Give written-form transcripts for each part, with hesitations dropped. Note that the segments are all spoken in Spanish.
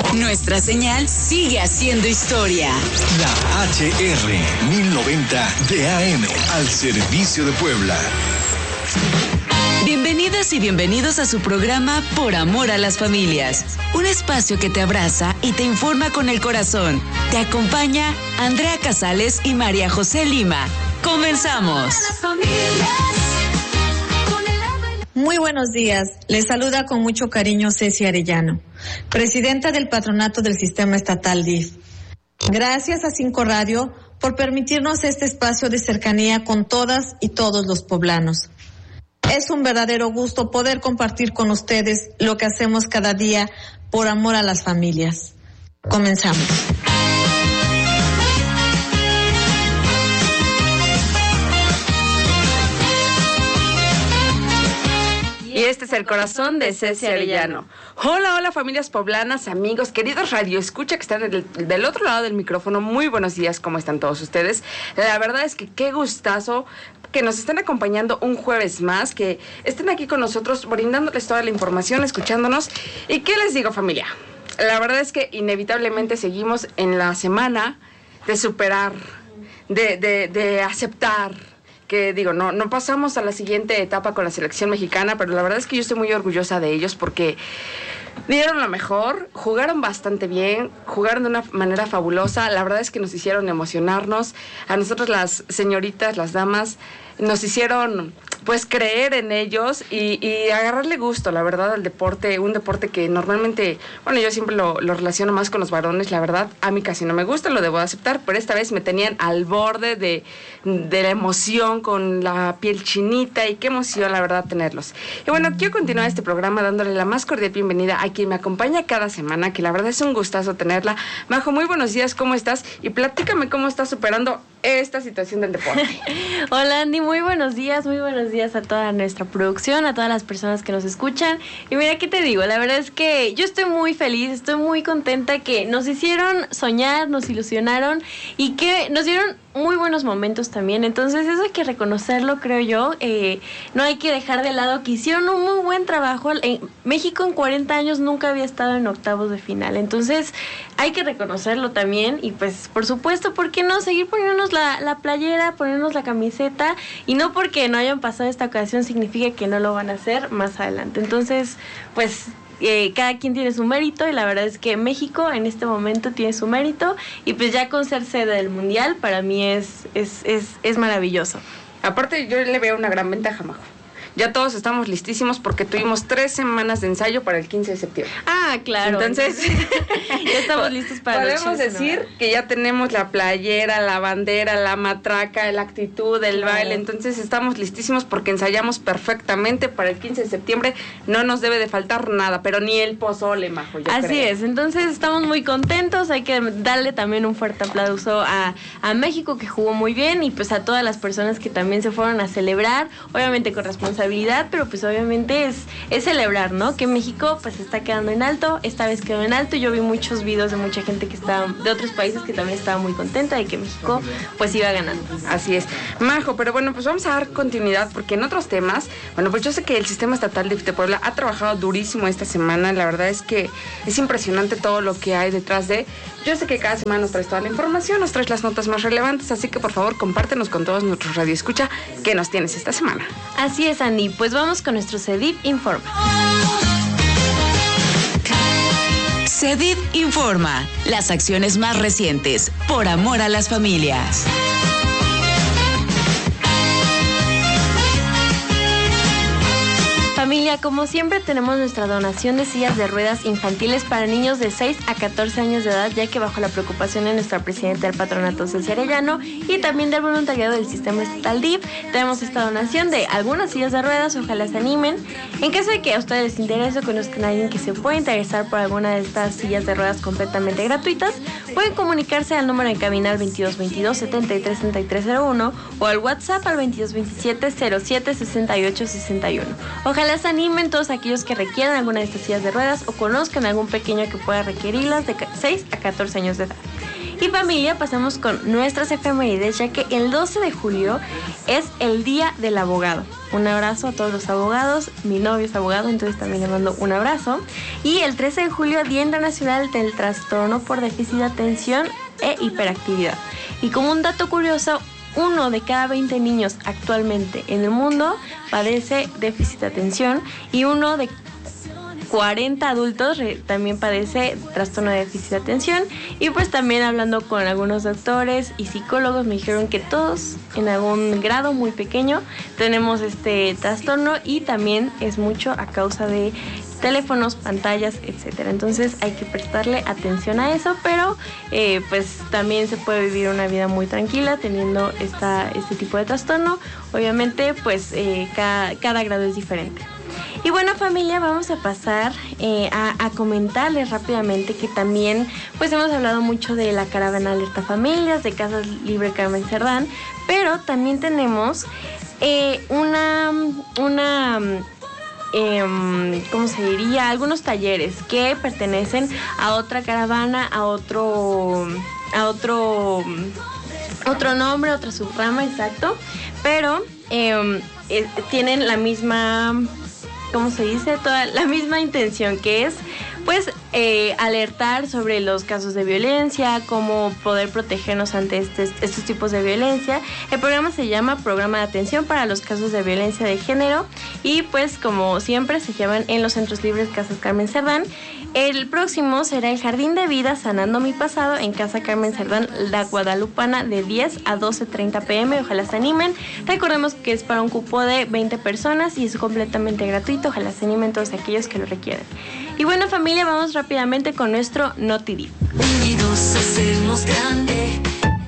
Nuestra señal sigue haciendo historia. La HR 1090 de AM al servicio de Puebla. Bienvenidas y bienvenidos a su programa Por Amor a las Familias. Un espacio que te abraza y te informa con el corazón. Te acompaña Andrea Casales y María José Lima. ¡Comenzamos! Muy buenos días. Les saluda con mucho cariño Ceci Arellano, presidenta del Patronato del Sistema Estatal DIF. Gracias a 5 Radio por permitirnos este espacio de cercanía con todas y todos los poblanos. Es un verdadero gusto poder compartir con ustedes lo que hacemos cada día por amor a las familias. Comenzamos. Y este es el corazón de Ceci Arellano. Hola familias poblanas, amigos, queridos radioescucha que están del otro lado del micrófono. Muy buenos días, ¿cómo están todos ustedes? La verdad es que qué gustazo que nos estén acompañando un jueves más, que estén aquí con nosotros brindándoles toda la información, escuchándonos. ¿Y qué les digo, familia? La verdad es que inevitablemente seguimos en la semana de superar, de aceptar, que digo, no pasamos a la siguiente etapa con la selección mexicana, pero la verdad es que yo estoy muy orgullosa de ellos porque dieron lo mejor, jugaron bastante bien, jugaron de una manera fabulosa. La verdad es que nos hicieron emocionarnos. A nosotros las señoritas, las damas, nos hicieron pues creer en ellos y agarrarle gusto, la verdad, al deporte, un deporte que normalmente, bueno, yo siempre lo relaciono más con los varones, la verdad, a mí casi no me gusta, lo debo aceptar, pero esta vez me tenían al borde de la emoción, con la piel chinita, y qué emoción, la verdad, tenerlos. Y bueno, quiero continuar este programa dándole la más cordial bienvenida a quien me acompaña cada semana, que la verdad es un gustazo tenerla. Majo, muy buenos días, ¿cómo estás? Y platícame cómo estás superando esta situación del deporte. Hola Andy, muy buenos días a toda nuestra producción, a todas las personas que nos escuchan. Y mira, ¿qué te digo? La verdad es que yo estoy muy feliz, estoy muy contenta que nos hicieron soñar, nos ilusionaron y que nos dieron muy buenos momentos también. Entonces eso hay que reconocerlo, creo yo. No hay que dejar de lado que hicieron un muy buen trabajo. México en 40 años nunca había estado en octavos de final. Entonces hay que reconocerlo también. Y pues por supuesto, ¿por qué no seguir poniéndonos la playera, ponernos la camiseta? Y no porque no hayan pasado esta ocasión significa que no lo van a hacer más adelante. Entonces, pues cada quien tiene su mérito y la verdad es que México en este momento tiene su mérito y pues ya con ser sede del Mundial para mí es maravilloso. Aparte yo le veo una gran ventaja, Majo. Ya todos estamos listísimos porque tuvimos 3 semanas de ensayo para el 15 de septiembre. Ah, claro. Entonces, ya estamos listos para podemos decir que ya tenemos la playera, la bandera, la matraca, la actitud, el baile. Entonces estamos listísimos porque ensayamos perfectamente para el 15 de septiembre. No nos debe de faltar nada, pero ni el pozole, Majo. Así es. Entonces estamos muy contentos. Hay que darle también un fuerte aplauso a México, que jugó muy bien, y pues a todas las personas que también se fueron a celebrar, obviamente con responsabilidad, pero pues obviamente es celebrar, ¿no? Que México pues está quedando en alto, esta vez quedó en alto. Yo vi muchos videos de mucha gente que estaba de otros países que también estaba muy contenta de que México pues iba ganando. Así es, Majo, pero bueno, pues vamos a dar continuidad porque en otros temas, bueno, pues yo sé que el Sistema Estatal de Puebla ha trabajado durísimo esta semana. La verdad es que es impresionante todo lo que hay detrás de. Yo sé que cada semana nos traes toda la información, nos traes las notas más relevantes, así que por favor compártenos con todos nuestros radioescucha que nos tienes esta semana. Así es, Andy, pues vamos con nuestro CEDIF Informa. CEDIF Informa, las acciones más recientes, por amor a las familias. Familia, como siempre tenemos nuestra donación de sillas de ruedas infantiles para niños de 6 a 14 años de edad, ya que bajo la preocupación de nuestra presidenta del Patronato, Ceci Arellano, y también del voluntariado del Sistema Estatal DIF, tenemos esta donación de algunas sillas de ruedas. Ojalá se animen. En caso de que a ustedes les interese o conozcan a alguien que se pueda interesar por alguna de estas sillas de ruedas completamente gratuitas, pueden comunicarse al número en cabina al 2222-733301 o al WhatsApp al 2227-076861. Ojalá se animen todos aquellos que requieran alguna de estas sillas de ruedas o conozcan a algún pequeño que pueda requerirlas de 6 a 14 años de edad. Y familia, pasamos con nuestras efemérides, ya que el 12 de julio es el Día del Abogado. Un abrazo a todos los abogados. Mi novio es abogado, entonces también le mando un abrazo. Y el 13 de julio, Día Internacional del Trastorno por Déficit de Atención e Hiperactividad. Y como un dato curioso, 1 de cada 20 niños actualmente en el mundo padece déficit de atención y 1 de 40 adultos también padece trastorno de déficit de atención. Y pues también hablando con algunos doctores y psicólogos me dijeron que todos en algún grado muy pequeño tenemos este trastorno, y también es mucho a causa de teléfonos, pantallas, etcétera. Entonces hay que prestarle atención a eso, pero pues también se puede vivir una vida muy tranquila teniendo este tipo de trastorno. Obviamente pues cada grado es diferente. Y bueno, familia, vamos a pasar a comentarles rápidamente que también pues hemos hablado mucho de la caravana Alerta Familias, de Casas Libre Carmen Cerdán, pero también tenemos ¿cómo se diría? Algunos talleres que pertenecen a otra caravana, a otro nombre, otra subrama, exacto, pero tienen la misma, ¿cómo se dice? Toda la misma intención, que es pues alertar sobre los casos de violencia, cómo poder protegernos ante estos tipos de violencia. El programa se llama Programa de Atención para los Casos de Violencia de Género, y pues como siempre se llevan en los Centros Libres Casas Carmen Cerdán. El próximo será el Jardín de Vida Sanando Mi Pasado en Casa Carmen Cerdán, La Guadalupana, de 10 a 12:30 p.m. Ojalá se animen. Recordemos que es para un cupo de 20 personas y es completamente gratuito. Ojalá se animen todos aquellos que lo requieran. Y bueno, familia, vamos rápidamente con nuestro Notidip. Unidos hacemos grande.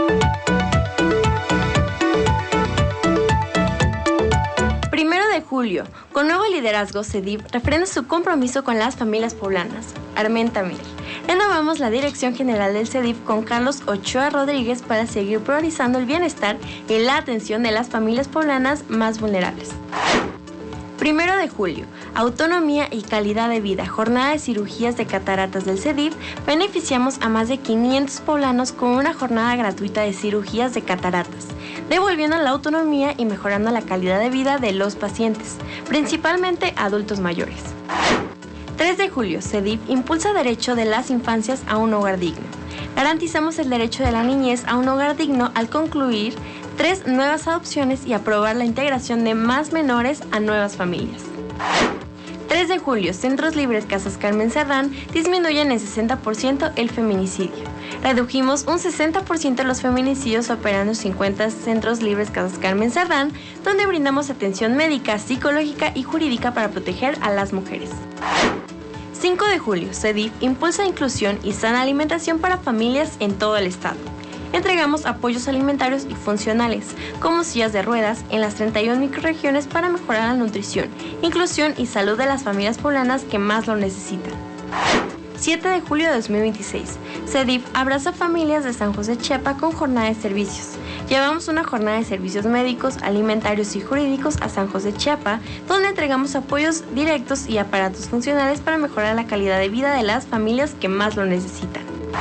Julio, con nuevo liderazgo, CEDIF refrenda su compromiso con las familias poblanas. Armenta Mir. Renovamos la Dirección General del CEDIF con Carlos Ochoa Rodríguez para seguir priorizando el bienestar y la atención de las familias poblanas más vulnerables. 1 de julio, autonomía y calidad de vida, jornada de cirugías de cataratas del CEDIF. Beneficiamos a más de 500 poblanos con una jornada gratuita de cirugías de cataratas, devolviendo la autonomía y mejorando la calidad de vida de los pacientes, principalmente adultos mayores. 3 de julio, CEDIF impulsa derecho de las infancias a un hogar digno. Garantizamos el derecho de la niñez a un hogar digno al concluir 3 nuevas adopciones y aprobar la integración de más menores a nuevas familias. 3 de julio, Centros Libres Casas Carmen Cerdán disminuyen en 60% el feminicidio. Redujimos un 60% los feminicidios operando 50 Centros Libres Casas Carmen Cerdán, donde brindamos atención médica, psicológica y jurídica para proteger a las mujeres. 5 de julio, CEDIF impulsa inclusión y sana alimentación para familias en todo el estado. Entregamos apoyos alimentarios y funcionales, como sillas de ruedas, en las 31 microrregiones para mejorar la nutrición, inclusión y salud de las familias poblanas que más lo necesitan. 7 de julio de 2026, CEDIF abraza familias de San José Chiapa con jornada de servicios. Llevamos una jornada de servicios médicos, alimentarios y jurídicos a San José Chiapa, donde entregamos apoyos directos y aparatos funcionales para mejorar la calidad de vida de las familias que más lo necesitan.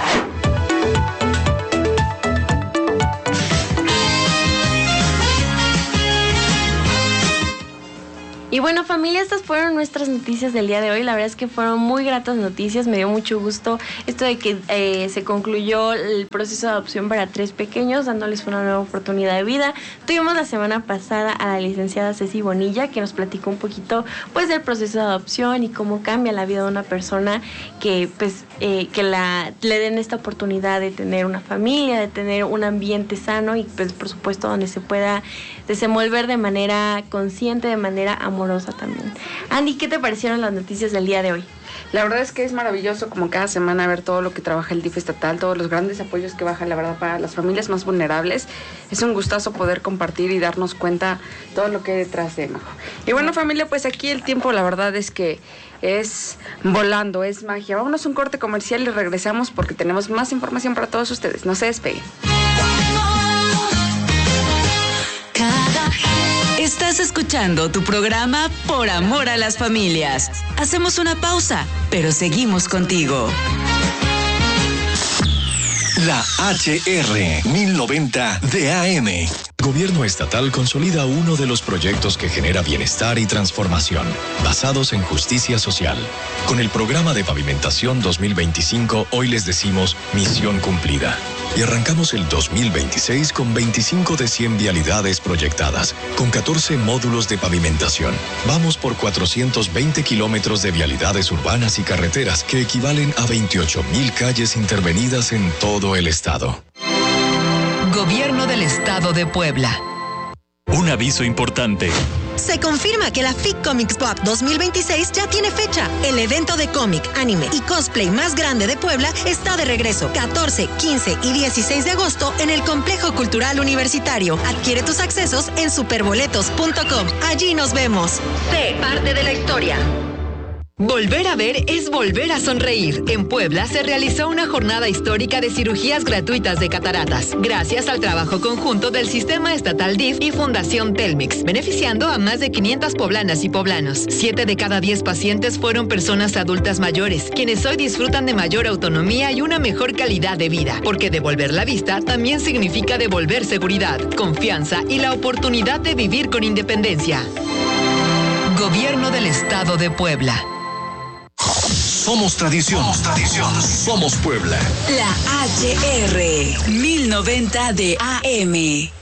Y bueno, familia, estas fueron nuestras noticias del día de hoy. La verdad es que fueron muy gratas noticias. Me dio mucho gusto esto de que se concluyó el proceso de adopción para 3 pequeños, dándoles una nueva oportunidad de vida. Tuvimos la semana pasada a la licenciada Ceci Bonilla, que nos platicó un poquito pues del proceso de adopción y cómo cambia la vida de una persona que pues le den esta oportunidad de tener una familia, de tener un ambiente sano y pues por supuesto donde se pueda desenvolver de manera consciente, de manera amorosa también. Andy, ¿qué te parecieron las noticias del día de hoy? La verdad es que es maravilloso como cada semana ver todo lo que trabaja el DIF estatal, todos los grandes apoyos que baja, la verdad, para las familias más vulnerables. Es un gustazo poder compartir y darnos cuenta todo lo que hay detrás de Majo. Y bueno, familia, pues aquí el tiempo, la verdad es que es volando, es magia. Vámonos a un corte comercial y regresamos porque tenemos más información para todos ustedes. No se despeguen. Estás escuchando tu programa Por Amor a las Familias. Hacemos una pausa, pero seguimos contigo. La HR 1090 de AM. Gobierno estatal consolida uno de los proyectos que genera bienestar y transformación, basados en justicia social. Con el programa de pavimentación 2025, hoy les decimos misión cumplida. Y arrancamos el 2026 con 25 de 100 vialidades proyectadas, con 14 módulos de pavimentación. Vamos por 420 kilómetros de vialidades urbanas y carreteras, que equivalen a 28,000 calles intervenidas en todo el estado. Gobierno del Estado de Puebla. Un aviso importante. Se confirma que la FIC Comics Pop 2026 ya tiene fecha. El evento de cómic, anime y cosplay más grande de Puebla está de regreso 14, 15 y 16 de agosto en el Complejo Cultural Universitario. Adquiere tus accesos en superboletos.com. Allí nos vemos. Sé parte de la historia. Volver a ver es volver a sonreír. En Puebla se realizó una jornada histórica de cirugías gratuitas de cataratas, gracias al trabajo conjunto del Sistema Estatal DIF y Fundación Telmex, beneficiando a más de 500 poblanas y poblanos. 7 de cada 10 pacientes fueron personas adultas mayores, quienes hoy disfrutan de mayor autonomía y una mejor calidad de vida, porque devolver la vista también significa devolver seguridad, confianza y la oportunidad de vivir con independencia. Gobierno del Estado de Puebla. Somos tradición. Somos Puebla. La HR 1090 de AM.